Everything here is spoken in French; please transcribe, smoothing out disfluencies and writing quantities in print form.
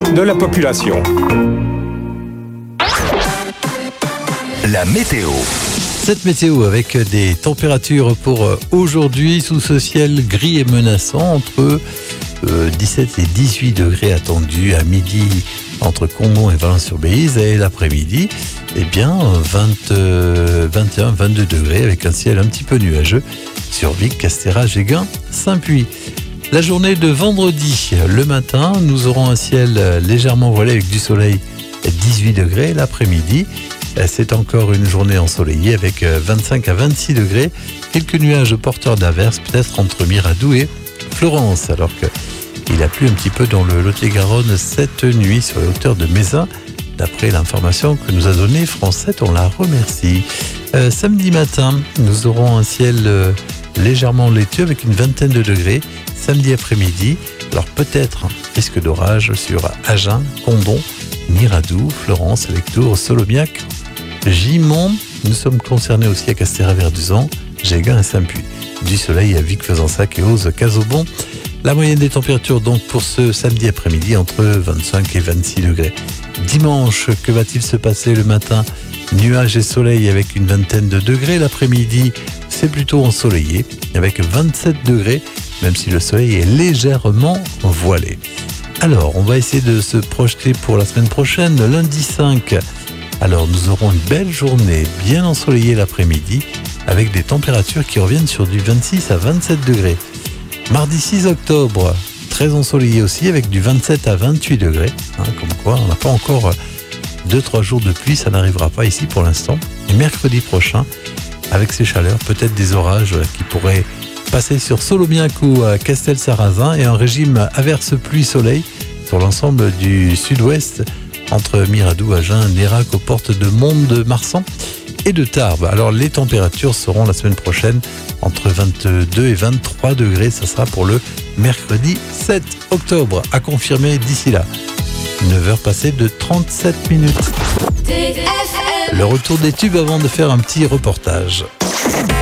de la population. La météo. Cette météo avec des températures pour aujourd'hui sous ce ciel gris et menaçant entre 17 et 18 degrés attendus à midi entre Condom et Valence-sur-Béziers et l'après-midi, 21-22 degrés avec un ciel un petit peu nuageux sur Vic, Castéra, Géguin, Saint-Puy. La journée de vendredi, le matin, nous aurons un ciel légèrement voilé avec du soleil 18 degrés. L'après-midi, c'est encore une journée ensoleillée avec 25 à 26 degrés. Quelques nuages porteurs d'averses, peut-être entre Miradou et Florence, alors qu'il a plu un petit peu dans le Lot-et-Garonne cette nuit sur les hauteurs de Mézin. D'après l'information que nous a donnée France 7, on la remercie. Samedi matin, nous aurons un ciel légèrement laiteux avec une vingtaine de degrés. Samedi après-midi, alors peut-être risque d'orage sur Agen, Condom, Miradou, Florence, Lectoure, Solomiac, Gimont. Nous sommes concernés aussi à Castéra-Verduzan, Géguin et Saint-Puy. Du soleil à Vic-Fezensac et Auze, Casaubon. La moyenne des températures donc pour ce samedi après-midi entre 25 et 26 degrés. Dimanche, que va-t-il se passer le matin? Nuages et soleil avec une vingtaine de degrés. L'après-midi, c'est plutôt ensoleillé avec 27 degrés, même si le soleil est légèrement voilé. Alors, on va essayer de se projeter pour la semaine prochaine, lundi 5. Alors, nous aurons une belle journée bien ensoleillée l'après-midi avec des températures qui reviennent sur du 26 à 27 degrés. Mardi 6 octobre, très ensoleillé aussi avec du 27 à 28 degrés. Comme quoi, on n'a pas encore 2-3 jours de pluie, ça n'arrivera pas ici pour l'instant. Et mercredi prochain, avec ces chaleurs, peut-être des orages qui pourraient passer sur Solomiac ou Castel-Sarrazin et un régime averse-pluie-soleil sur l'ensemble du sud-ouest entre Miradou, Agen, Nérac aux portes de Mont-de-Marsan et de Tarbes. Alors les températures seront la semaine prochaine entre 22 et 23 degrés. Ça sera pour le mercredi 7 octobre. À confirmer d'ici là. 9h passées de 37 minutes. Le retour des tubes avant de faire un petit reportage.